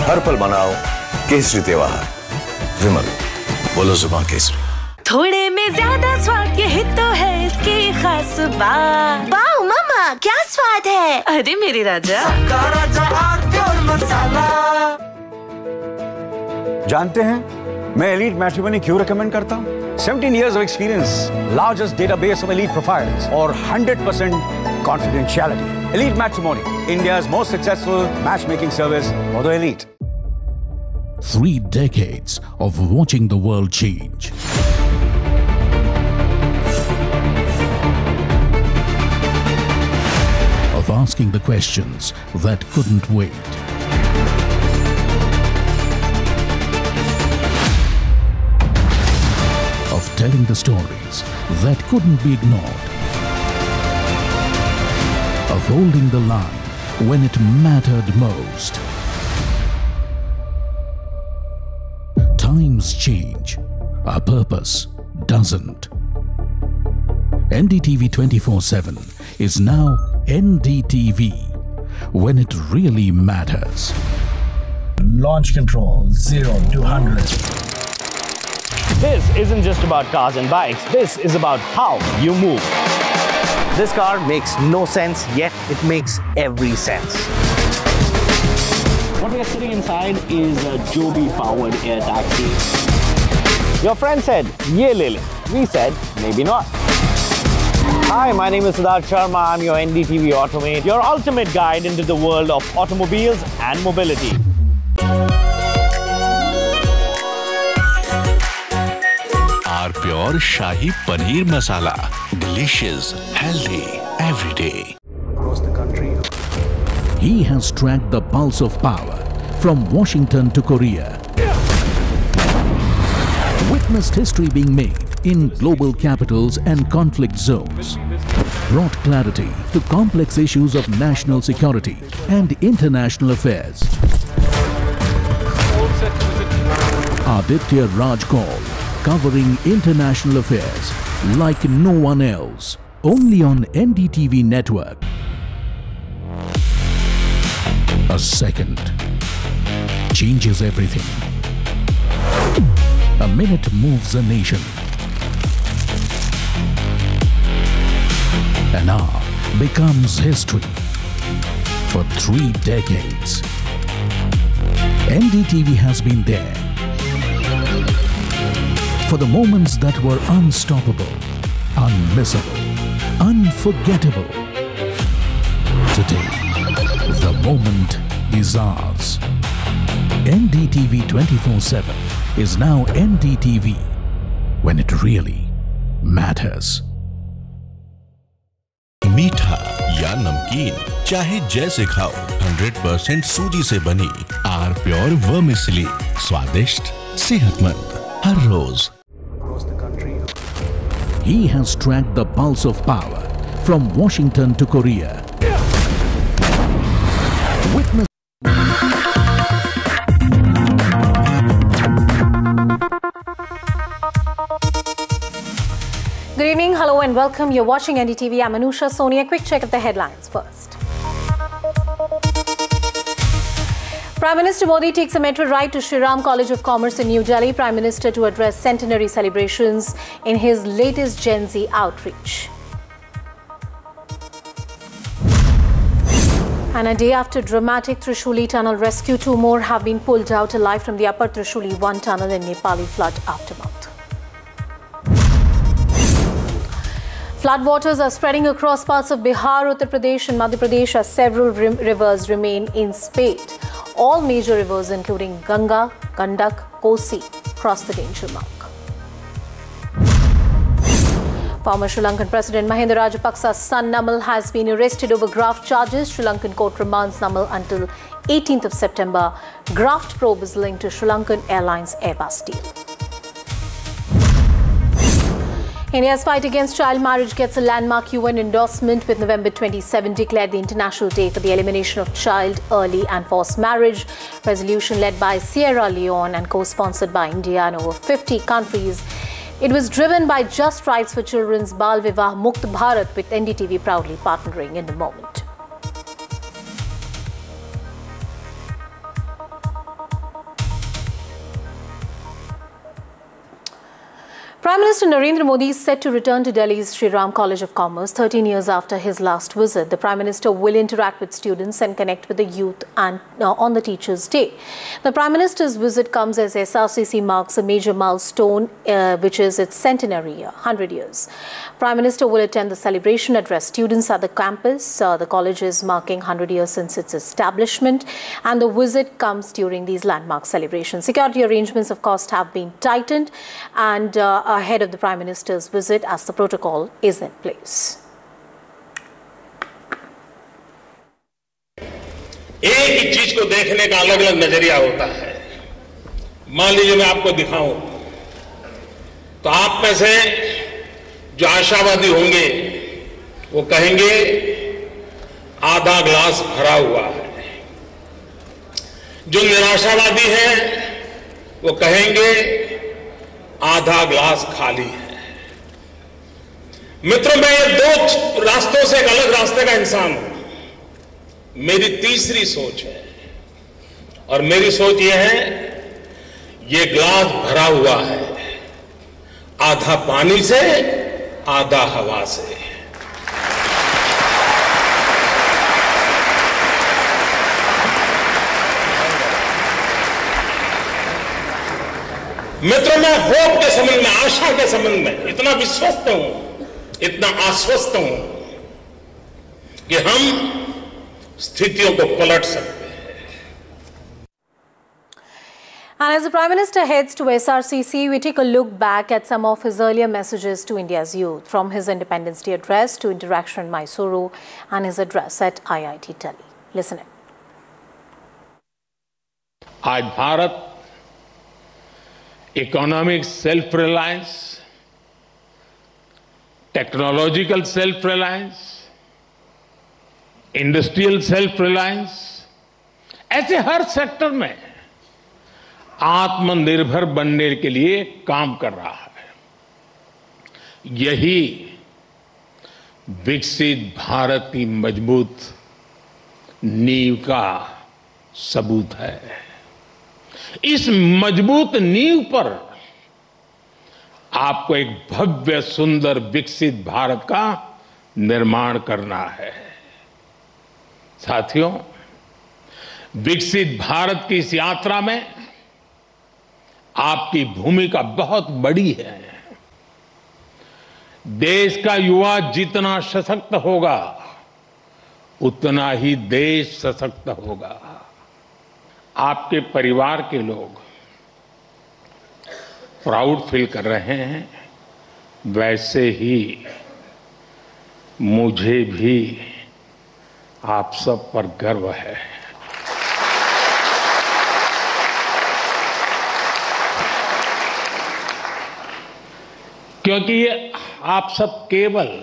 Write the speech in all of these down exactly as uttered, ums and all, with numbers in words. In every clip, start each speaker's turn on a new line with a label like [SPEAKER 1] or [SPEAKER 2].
[SPEAKER 1] हर पल मनाओ केसरी त्योहार। विमल, बोलो जुबान केसरी।
[SPEAKER 2] थोड़े में ज्यादा स्वाद, यही तो है इसकी खास बात।
[SPEAKER 3] वाओ मामा, क्या स्वाद है।
[SPEAKER 2] अरे मेरे राजा,
[SPEAKER 4] जानते हैं मैं एलीट मैट्रिमोनी क्यों रिकमेंड करता हूँ? seventeen years of experience, largest database of elite profiles, और one hundred percent confidentiality. Elite Matrimony, India's most successful matchmaking service for the elite.
[SPEAKER 5] Three decades of watching the world change. Of asking the questions that couldn't wait. Of telling the stories that couldn't be ignored. Of holding the line when it mattered most. Times change, our purpose doesn't. N D T V twenty-four seven is now N D T V, when it really matters.
[SPEAKER 6] Launch control, zero to one hundred.
[SPEAKER 7] This isn't just about cars and bikes, this is about how you move. This car makes no sense, yet it makes every sense. What we are sitting inside is a Joby-powered air taxi. Your friend said, ye le le. We said, maybe not. Hi, my name is Siddharth Sharma. I'm your N D T V Automate, your ultimate guide into the world of automobiles and mobility.
[SPEAKER 8] Our pure Shahi Paneer Masala. Delicious, healthy, every day.
[SPEAKER 6] Across the country.
[SPEAKER 5] He has tracked the pulse of power from Washington to Korea. Witnessed history being made in global capitals and conflict zones. Brought clarity to complex issues of national security and international affairs. Aditya Raj Kaul, covering international affairs like no one else. Only on N D T V network. A second changes everything. A minute moves a nation. An hour becomes history. For three decades, N D T V has been there. For the moments that were unstoppable, unmissable, unforgettable. Today, the moment is ours. N D T V twenty-four seven is now N D T V, when it really matters.
[SPEAKER 8] मीठा या नमकीन, चाहे जैसे खाओ, one hundred percent सूजी से बनी are pure vermicelli, स्वादिष्ट, सेहतमंद, हर रोज।
[SPEAKER 5] He has tracked the pulse of power from Washington to Korea. Witness
[SPEAKER 9] Good evening, hello and welcome. You're watching N D T V. I'm Anusha Soni. A quick check of the headlines first. Prime Minister Modi takes a metro ride to Shri Ram College of Commerce in New Delhi. Prime Minister to address centenary celebrations in his latest Gen Z outreach. And a day after dramatic Trishuli tunnel rescue, two more have been pulled out alive from the upper Trishuli one tunnel in Nepali flood aftermath. Floodwaters are spreading across parts of Bihar, Uttar Pradesh and Madhya Pradesh as several rivers remain in spate. All major rivers including Ganga, Gandak, Kosi cross the danger mark. Former Sri Lankan President Mahinda Rajapaksa's son Namal has been arrested over graft charges. Sri Lankan court remands Namal until eighteenth of September. Graft probe is linked to Sri Lankan Airlines Airbus deal. India's fight against child marriage gets a landmark U N endorsement, with November twenty-seventh declared the International Day for the Elimination of Child, Early and Forced Marriage. Resolution led by Sierra Leone and co-sponsored by India and over fifty countries. It was driven by Just Rights for Children's Bal Vivah Mukt Bharat, with N D T V proudly partnering in the moment. Prime Minister Narendra Modi is set to return to Delhi's Sri Ram College of Commerce thirteen years after his last visit. The Prime Minister will interact with students and connect with the youth and uh, on the Teachers' Day. The Prime Minister's visit comes as S R C C marks a major milestone, uh, which is its centenary year, one hundred years. Prime Minister will attend the celebration, address students at the campus. Uh, the college is marking one hundred years since its establishment, and the visit comes during these landmark celebrations. Security arrangements, of course, have been tightened and uh, ahead of the Prime Minister's visit as the protocol is in place.
[SPEAKER 10] एक ही चीज को देखने का अलग अलग नजरिया होता है। मान लीजिए मैं आपको दिखाऊं तो आप में से जो आशावादी होंगे वो कहेंगे आधा ग्लास भरा हुआ है, जो निराशावादी हैं वो कहेंगे आधा ग्लास खाली है। मित्रों, मैं ये दो रास्तों से एक अलग रास्ते का इंसान हूं। मेरी तीसरी सोच है और मेरी सोच ये है, ये ग्लास भरा हुआ है आधा पानी से आधा हवा से। मित्रों, मैं होप के संबंध में, आशा के संबंध में इतना विश्वस्त हूं, इतना आश्वस्त हूं कि हम स्थितियों को पलट सकते हैं।
[SPEAKER 9] And as the Prime Minister heads to S R C C, we take a look back at some of his earlier messages to India's youth, from his Independence Day address to interaction in Mysuru and his address at I I T Delhi. Listen in.
[SPEAKER 10] आज Bharat economic self reliance, technological self reliance, industrial self reliance, ऐसे हर sector में आत्मनिर्भर बनने के लिए काम कर रहा है। यही विकसित भारत की मजबूत नींव का सबूत है। इस मजबूत नींव पर आपको एक भव्य, सुंदर, विकसित भारत का निर्माण करना है। साथियों, विकसित भारत की इस यात्रा में आपकी भूमिका बहुत बड़ी है। देश का युवा जितना सशक्त होगा उतना ही देश सशक्त होगा। आपके परिवार के लोग प्राउड फील कर रहे हैं, वैसे ही मुझे भी आप सब पर गर्व है। क्योंकि ये आप सब केवल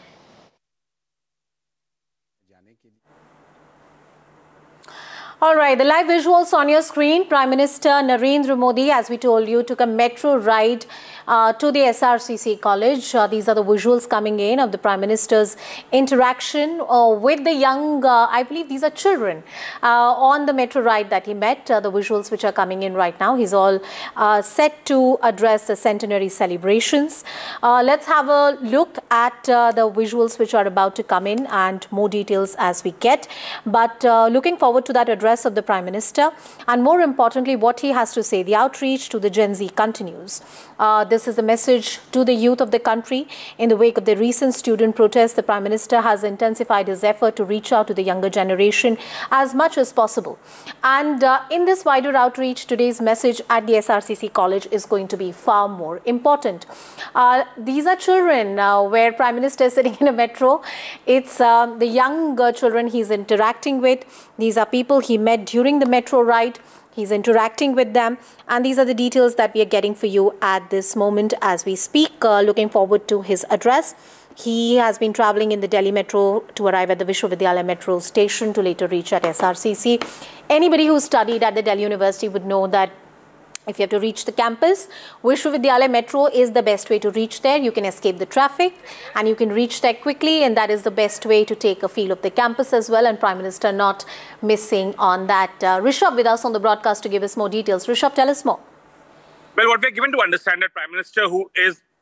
[SPEAKER 9] All right, the live visuals on your screen. Prime Minister Narendra Modi, as we told you, took a metro ride uh, to the S R C C college. Uh, these are the visuals coming in of the Prime Minister's interaction uh, with the young, uh, I believe these are children, uh, on the metro ride that he met. Uh, the visuals which are coming in right now. He's all uh, set to address the centenary celebrations. Uh, let's have a look at uh, the visuals which are about to come in and more details as we get. But uh, looking forward to that address of the Prime Minister, and more importantly what he has to say. The outreach to the Gen Z continues. Uh, this is the message to the youth of the country. In the wake of the recent student protests, the Prime Minister has intensified his effort to reach out to the younger generation as much as possible. And uh, in this wider outreach, today's message at the S R C C college is going to be far more important. Uh, these are children uh, where Prime Minister is sitting in a metro. It's uh, the young uh, children he's interacting with. These are people he met during the metro ride. He's interacting with them, and these are the details that we are getting for you at this moment as we speak. Uh, looking forward to his address. He has been traveling in the Delhi metro to arrive at the Vishwavidyalaya metro station to later reach at S R C C. Anybody who studied at the Delhi University would know that if you have to reach the campus, Vishwavidyalaya metro is the best way to reach there. You can escape the traffic and you can reach there quickly, and that is the best way to take a feel of the campus as well, and Prime Minister not missing on that. Uh, Rishabh with us on the broadcast to give us more details. Rishabh, tell us more.
[SPEAKER 11] Well, what we're given to understand that Prime Minister, who is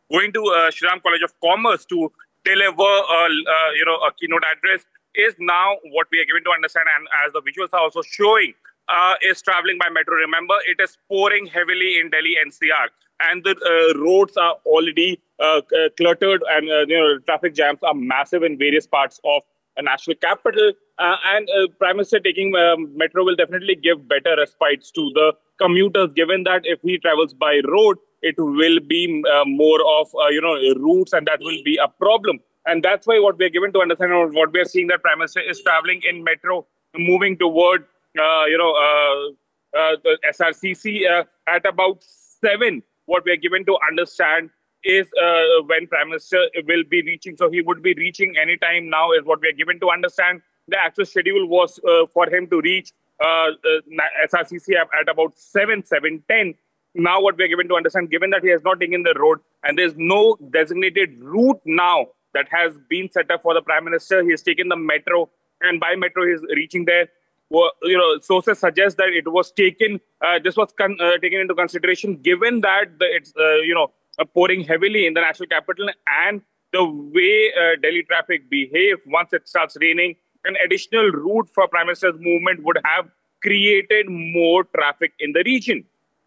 [SPEAKER 11] going to uh, Shri Ram College of Commerce to deliver a, uh, you know, a keynote address is now what we are given to understand, and as the visuals are also showing, uh, is traveling by metro. Remember, it is pouring heavily in Delhi N C R, and the uh, roads are already uh, cluttered, and uh, you know, traffic jams are massive in various parts of a national capital. Uh, and uh, Prime Minister taking um, metro will definitely give better respites to the commuters, given that if he travels by road, it will be uh, more of, uh, you know, routes, and that will be a problem. And that's why what we are given to understand, or what we are seeing, that Prime Minister is traveling in metro, moving toward, uh, you know, uh, uh, the S R C C uh, at about seven. What we are given to understand is uh, when Prime Minister will be reaching. So he would be reaching anytime now is what we are given to understand. The actual schedule was uh, for him to reach uh, S R C C at, at about seven, seven ten. Now what we are given to understand, given that he has not taken the road and there's no designated route now that has been set up for the Prime Minister, he has taken the metro, and by metro he is reaching there. Well, you know, sources suggest that it was taken, uh, this was con uh, taken into consideration, given that the, it's, uh, you know, uh, pouring heavily in the national capital, and the way uh, Delhi traffic behave once it starts raining. An additional route for Prime Minister's movement would have created more traffic in the region.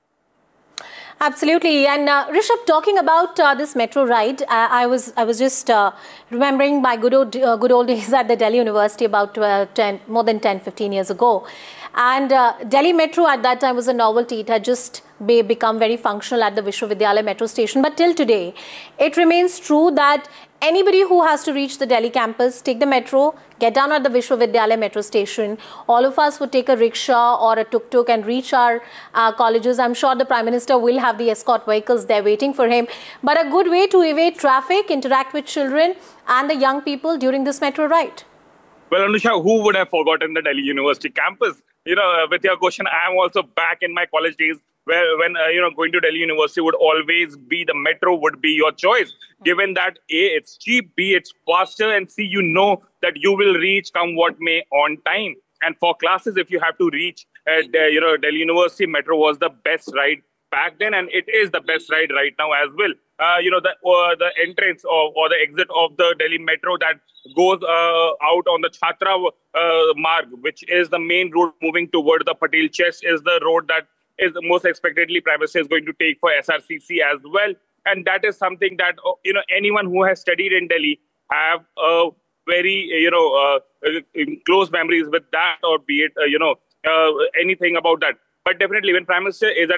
[SPEAKER 9] Absolutely. And uh, Rishabh, talking about uh, this metro ride, uh, I was I was just uh, remembering my good old, uh, good old days at the Delhi University about uh, ten, more than ten, fifteen years ago. And uh, Delhi Metro at that time was a novelty. It had just be, become very functional at the Vishwavidyalaya metro station. But till today, it remains true that anybody who has to reach the Delhi campus, take the metro, get down at the Vishwavidyalaya metro station. All of us would take a rickshaw or a tuk-tuk and reach our uh, colleges. I'm sure the Prime Minister will have the escort vehicles there waiting for him. But a good way to evade traffic, interact with children and the young people during this metro ride.
[SPEAKER 11] Well, Anusha, who would have forgotten the Delhi University campus? You know, with your question, I am also back in my college days, where when, uh, you know, going to Delhi University would always be the metro would be your choice, given that A, it's cheap, B, it's faster, and C, you know that you will reach come what may on time. And for classes, if you have to reach at, uh, you know, Delhi University, metro was the best ride back then, and it is the best ride right now as well. Uh, you know, the uh, the entrance or, or the exit of the Delhi metro that goes uh, out on the Chhatra uh, Marg, which is the main road moving toward the Patel Chest, is the road that is most expectedly Prime Minister is going to take for S R C C as well. And that is something that, you know, anyone who has studied in Delhi have a very, you know, uh, close memories with that, or be it, uh, you know, uh, anything about that. But definitely when Prime Minister is at